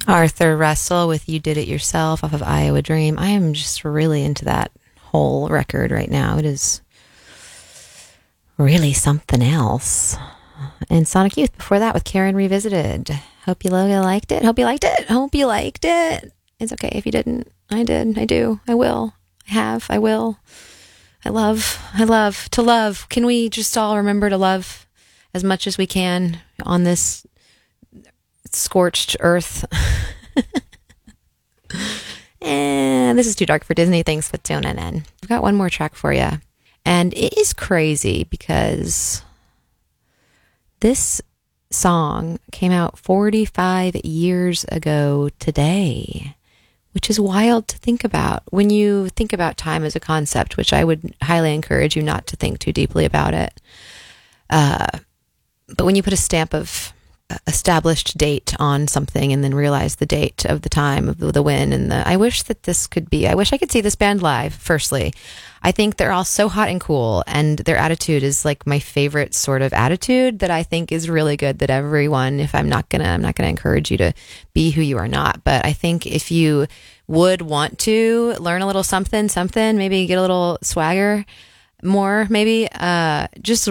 Arthur Russell with You Did It Yourself off of Iowa Dream. I am just really into that whole record right now. It is really something else. And Sonic Youth before that with Karen Revisited. Hope you liked it. Hope you liked it. Hope you liked it. It's okay if you didn't. I did. I do. I will. I have. I will. I love. To love. Can we just all remember to love as much as we can on this scorched earth? And this is Too Dark for Disney. Thanks for tuning in. I've got one more track for you. And it is crazy because this song came out 45 years ago today, which is wild to think about when you think about time as a concept, which I would highly encourage you not to think too deeply about it. But when you put a stamp of established date on something and then realize the date of the time of the win and I wish I could see this band live. Firstly, I think they're all so hot and cool, and their attitude is like my favorite sort of attitude that I think is really good. That everyone, I'm not gonna encourage you to be who you are not, but I think if you would want to learn a little something, maybe get a little swagger more, maybe just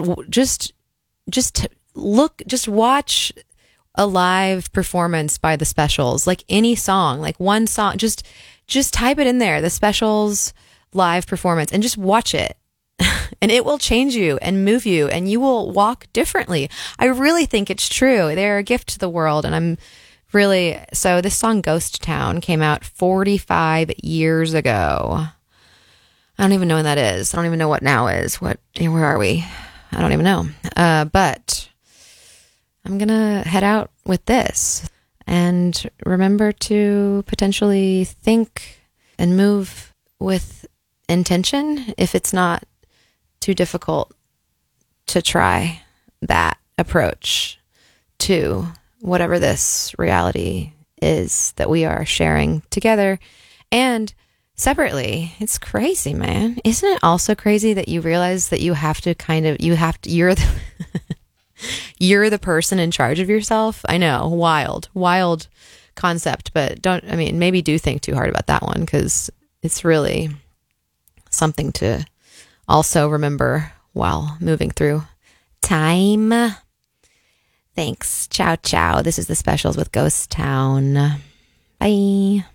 watch a live performance by the Specials, like any song, like one song, just type it in there, the Specials live performance, and just watch it. And it will change you and move you, and you will walk differently. I really think it's true. They're a gift to the world, and so this song Ghost Town came out 45 years ago. I don't even know when that is. I don't even know what now is. Where are we? I don't even know. But I'm going to head out with this, and remember to potentially think and move with intention if it's not too difficult to try that approach to whatever this reality is that we are sharing together and separately. It's crazy, man. Isn't it also crazy that you realize that you're the you're the person in charge of yourself? I know, wild concept, but maybe do think too hard about that one, because it's really something to also remember while moving through time. Thanks. Ciao, ciao. This is the Specials with Ghost Town. Bye.